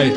right.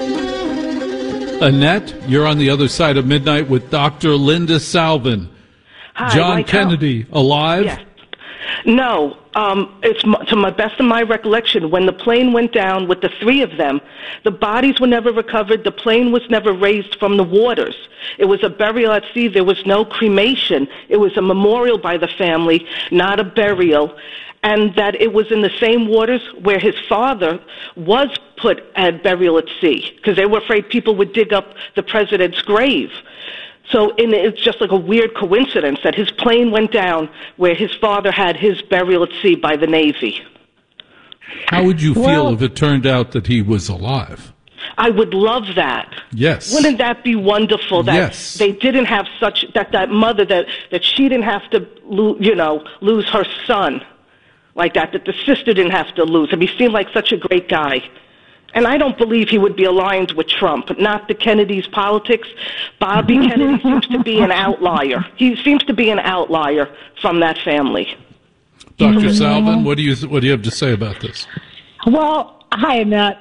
Annette, you're on the other side of midnight with Dr. Linda Salvin. Hi, John Kennedy, alive? Yes. No, to my best of my recollection, when the plane went down with the three of them, the bodies were never recovered. The plane was never raised from the waters. It was a burial at sea. There was no cremation. It was a memorial by the family, not a burial. And that it was in the same waters where his father was put at burial at sea, because they were afraid people would dig up the president's grave. So it's just like a weird coincidence that his plane went down where his father had his burial at sea by the Navy. How would you feel if it turned out that he was alive? I would love that. Yes. Wouldn't that be wonderful that they didn't have such, that mother, that she didn't have to, lose her son like that the sister didn't have to lose him. He seemed like such a great guy. And I don't believe he would be aligned with Trump, not the Kennedy's politics. Bobby Kennedy seems to be an outlier. He seems to be an outlier from that family. Dr. Salvin, what do you have to say about this? Well, hi, Annette.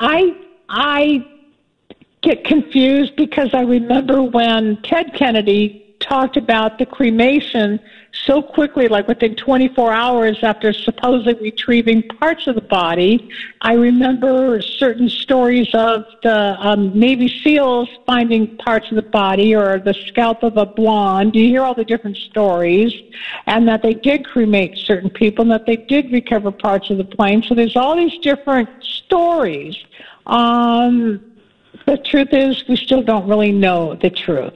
I get confused because I remember when Ted Kennedy talked about the cremation so quickly, like within 24 hours after supposedly retrieving parts of the body. I remember certain stories of the Navy SEALs finding parts of the body or the scalp of a blonde. You hear all the different stories, and that they did cremate certain people and that they did recover parts of the plane. So there's all these different stories. The truth is we still don't really know the truth.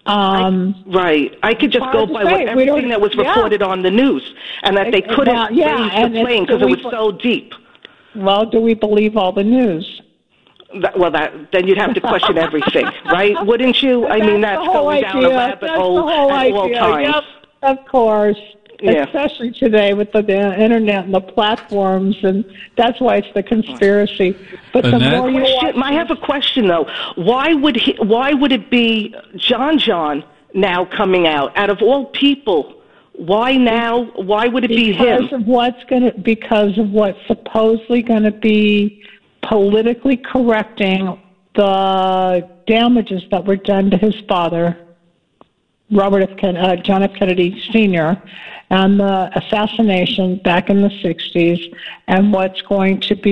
Right. I could just go by everything that was reported on the news, and that they couldn't raise the plane because it was so deep. Well, do we believe all the news? Then you'd have to question everything, right? Wouldn't you? I mean, that's going down a rabbit hole at all times. Yep, of course. Yeah. Especially today with the internet and the platforms, and that's why it's the conspiracy. But the more you I have a question though. Why would it be John now coming out of all people? Why now? Why would it be him? Because of what's supposedly going to be politically correcting the damages that were done to his father, John F. Kennedy Sr., and the assassination back in the 60s, and what's going to be